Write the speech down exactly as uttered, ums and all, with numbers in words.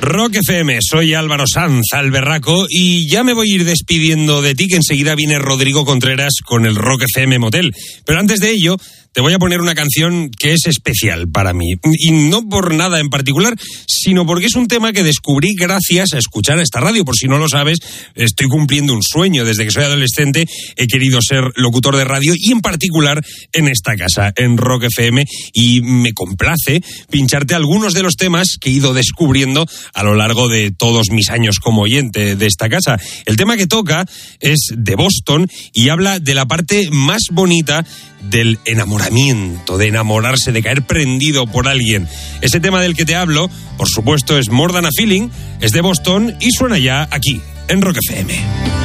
Rock F M, soy Álvaro Sanz, Alberraco, y ya me voy a ir despidiendo de ti, que enseguida viene Rodrigo Contreras con el Rock F M Motel. Pero antes de ello, te voy a poner una canción que es especial para mí. Y no por nada en particular, sino porque es un tema que descubrí gracias a escuchar esta radio. Por si no lo sabes, estoy cumpliendo un sueño. Desde que soy adolescente he querido ser locutor de radio, y en particular en esta casa, en Rock F M. Y me complace pincharte algunos de los temas que he ido descubriendo a lo largo de todos mis años como oyente de esta casa. El tema que toca es de Boston y habla de la parte más bonita del enamoramiento, de enamorarse, de caer prendido por alguien. Ese tema del que te hablo, por supuesto, es More Than a Feeling, es de Boston y suena ya aquí, en Rock F M.